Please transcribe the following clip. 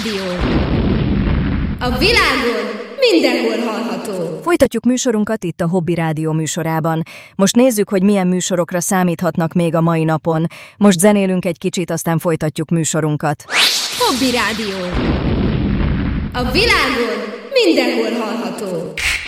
Rádió. A világon mindenhol hallható. Folytatjuk műsorunkat itt a Hobby Rádió műsorában. Most nézzük, hogy milyen műsorokra számíthatnak még a mai napon. Most zenélünk egy kicsit, aztán folytatjuk műsorunkat. Hobby Rádió. A világon mindenhol hallható.